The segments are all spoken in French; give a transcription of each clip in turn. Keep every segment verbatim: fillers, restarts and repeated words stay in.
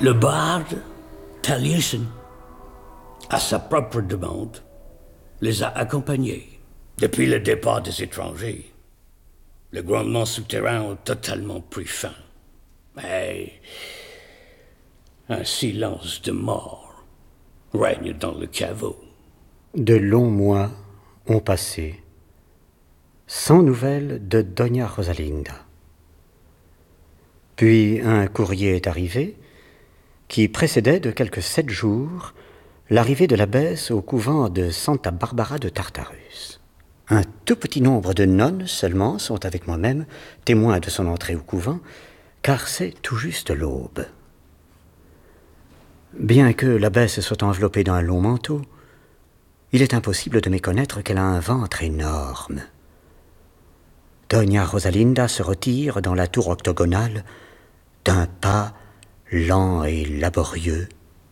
Le barde, Taliesin, à sa propre demande, les a accompagnés. Depuis le départ des étrangers, les grondements souterrains ont totalement pris fin. Mais un silence de mort règne dans le caveau. De longs mois ont passé, sans nouvelles de Doña Rosalinda. Puis un courrier est arrivé qui précédait de quelques sept jours l'arrivée de l'abbesse au couvent de Santa Barbara de Tartarus. Un tout petit nombre de nonnes seulement sont avec moi-même témoins de son entrée au couvent, car c'est tout juste l'aube. Bien que l'abbesse soit enveloppée d'un long manteau, il est impossible de méconnaître qu'elle a un ventre énorme. Doña Rosalinda se retire dans la tour octogonale d'un pas lent et laborieux.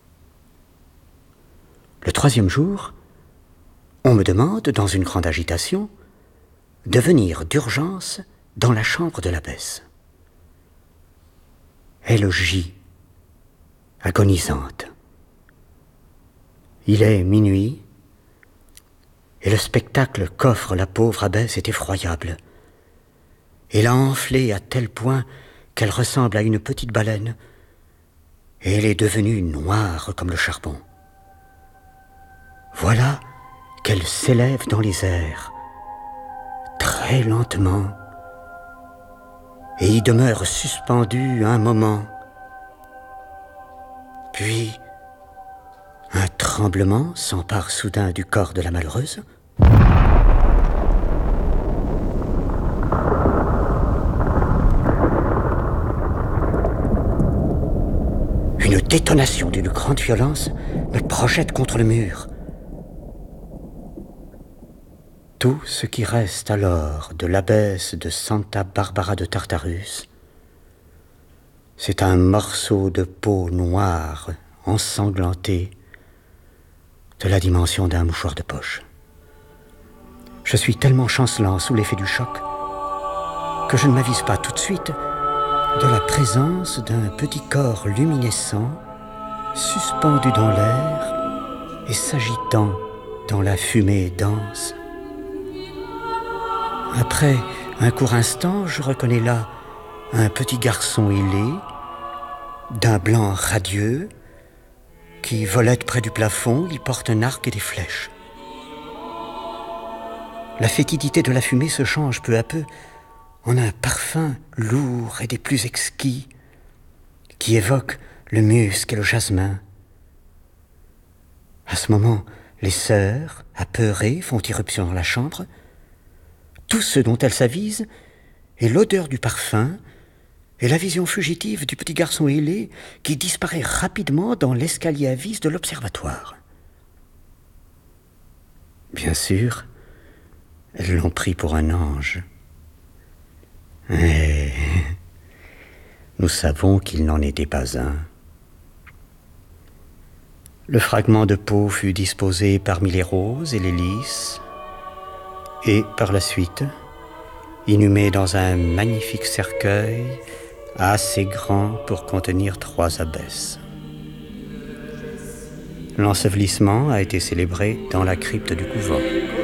Le troisième jour, on me demande, dans une grande agitation, de venir d'urgence dans la chambre de l'abbesse. Elle gît, agonisante. Il est minuit, et le spectacle qu'offre la pauvre abbesse est effroyable. Elle a enflé à tel point qu'elle ressemble à une petite baleine, et elle est devenue noire comme le charbon. Voilà qu'elle s'élève dans les airs, très lentement, et y demeure suspendue un moment. Puis, un tremblement s'empare soudain du corps de la malheureuse. Une détonation d'une grande violence me projette contre le mur. Tout ce qui reste alors de l'abbesse de Santa Barbara de Tartarus, c'est un morceau de peau noire, ensanglantée, de la dimension d'un mouchoir de poche. Je suis tellement chancelant sous l'effet du choc que je ne m'avise pas tout de suite de la présence d'un petit corps luminescent suspendu dans l'air et s'agitant dans la fumée dense. Après un court instant, je reconnais là un petit garçon ailé, d'un blanc radieux, qui volette près du plafond. Il porte un arc et des flèches. La fétidité de la fumée se change peu à peu en un parfum lourd et des plus exquis, qui évoque le musc et le jasmin. À ce moment, les sœurs, apeurées, font irruption dans la chambre. Tout ce dont elles s'avisent est l'odeur du parfum et la vision fugitive du petit garçon ailé qui disparaît rapidement dans l'escalier à vis de l'observatoire. Bien sûr, elles l'ont pris pour un ange. Mais nous savons qu'il n'en était pas un. Le fragment de peau fut disposé parmi les roses et les lys, et par la suite, inhumé dans un magnifique cercueil assez grand pour contenir trois abbesses. L'ensevelissement a été célébré dans la crypte du couvent.